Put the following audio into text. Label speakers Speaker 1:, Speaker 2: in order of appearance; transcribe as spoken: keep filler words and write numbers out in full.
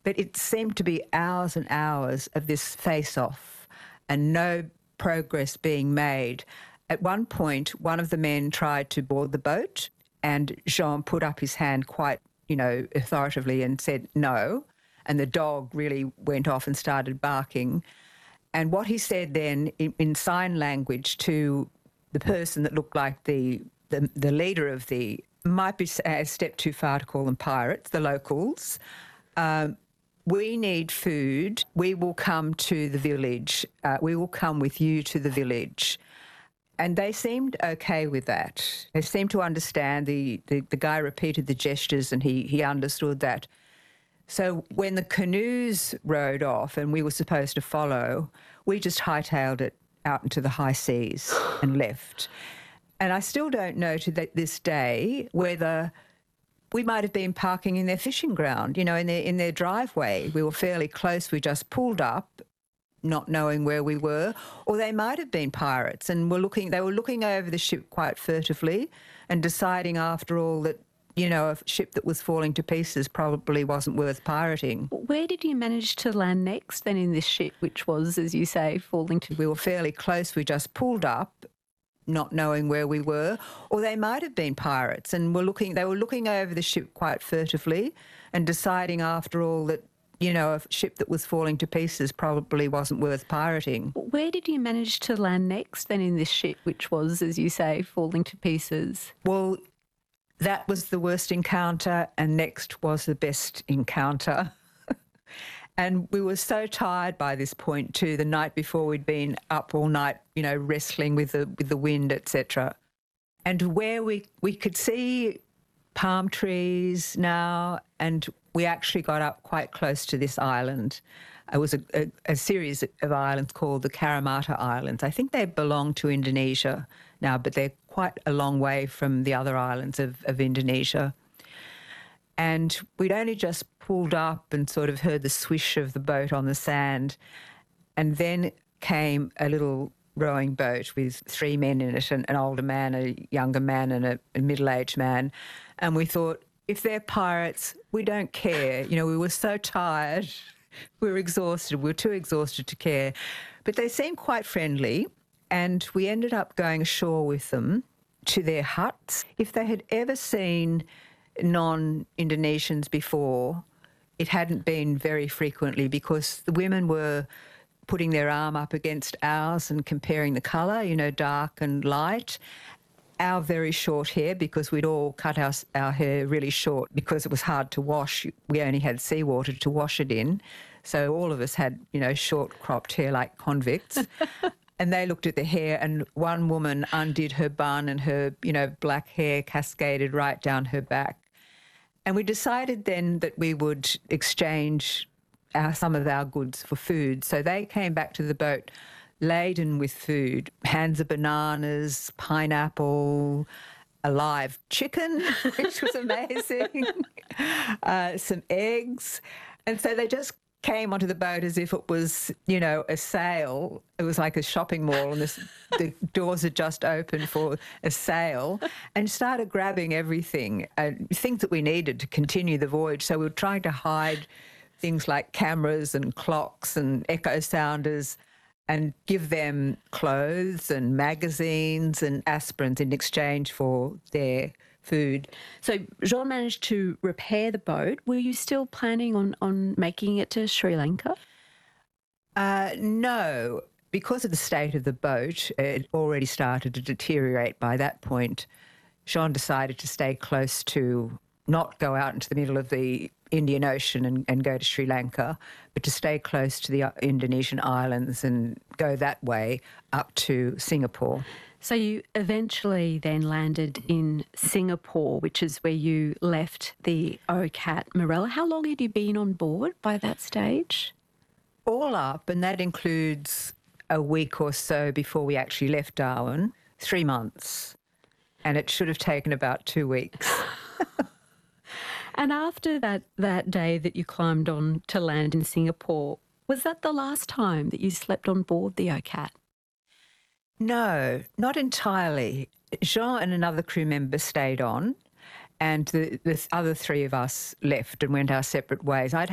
Speaker 1: But it seemed to be hours and hours of this face-off and no progress being made. At one point, one of the men tried to board the boat and Jean put up his hand quite, you know, authoritatively and said no, and the dog really went off and started barking. And what he said then in, in sign language to the person that looked like the, the, the leader of the, might be a step too far to call them pirates, the locals, um, we need food, we will come to the village, uh, we will come with you to the village. And they seemed okay with that. They seemed to understand. The, the, the guy repeated the gestures and he, he understood that. So when the canoes rowed off and we were supposed to follow, we just hightailed it out into the high seas and left. And I still don't know to th- this day whether we might have been parking in their fishing ground, you know, in their, in their driveway. We were fairly close. We just pulled up, not knowing where we were, or they might have been pirates and were looking, they were looking over the ship quite furtively and deciding after all that, you know, a ship that was falling to pieces probably wasn't worth pirating.
Speaker 2: Where did you manage to land next then in this ship, which was, as you say, falling to...
Speaker 1: We were fairly close. We just pulled up, not knowing where we were, or they might have been pirates and were looking, they were looking over the ship quite furtively and deciding after all that, you know, a ship that was falling to pieces probably wasn't worth pirating.
Speaker 2: Where did you manage to land next then in this ship, which was, as you say, falling to pieces?
Speaker 1: Well, that was the worst encounter and next was the best encounter. And we were so tired by this point too. The night before we'd been up all night, you know, wrestling with the with the wind, et cetera. And where we, we could see palm trees now, and we actually got up quite close to this island. It was a, a, a series of islands called the Karamata Islands. I think they belong to Indonesia now, but they're quite a long way from the other islands of, of Indonesia. And we'd only just pulled up and sort of heard the swish of the boat on the sand. And then came a little rowing boat with three men in it, an, an older man, a younger man and a, a middle-aged man. And we thought, if they're pirates, we don't care. You know, we were so tired. We were exhausted. We were too exhausted to care. But they seemed quite friendly. And we ended up going ashore with them to their huts. If they had ever seen non-Indonesians before, it hadn't been very frequently because the women were putting their arm up against ours and comparing the colour, you know, dark and light. Our very short hair, because we'd all cut our, our hair really short because it was hard to wash. We only had seawater to wash it in. So all of us had, you know, short cropped hair like convicts. And they looked at the hair and one woman undid her bun and her, you know, black hair cascaded right down her back. And we decided then that we would exchange our, some of our goods for food. So they came back to the boat laden with food, hands of bananas, pineapple, a live chicken, which was amazing, uh, some eggs. And so they just came onto the boat as if it was, you know, a sale. It was like a shopping mall and this, the doors had just opened for a sale and started grabbing everything, uh, things that we needed to continue the voyage. So we were trying to hide things like cameras and clocks and echo sounders and give them clothes and magazines and aspirins in exchange for their food.
Speaker 2: So Jean managed to repair the boat. Were you still planning on, on making it to Sri Lanka?
Speaker 1: Uh, no, because of the state of the boat, it already started to deteriorate by that point. Jean decided to stay close to, not go out into the middle of the Indian Ocean and, and go to Sri Lanka, but to stay close to the Indonesian islands and go that way up to Singapore.
Speaker 2: So you eventually then landed in Singapore, which is where you left the OCAT Mirella. How long had you been on board by that stage?
Speaker 1: All up, and that includes a week or so before we actually left Darwin, three months. And it should have taken about two weeks.
Speaker 2: And after that, that day that you climbed on to land in Singapore, was that the last time that you slept on board the OCAT?
Speaker 1: No, not entirely. Jean and another crew member stayed on and the, the other three of us left and went our separate ways. I'd